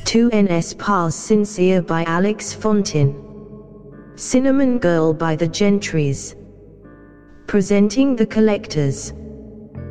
2NS Pas Sincere by Alex Fontin. Cinnamon Girl by the Gentrys. Presenting The Collectors.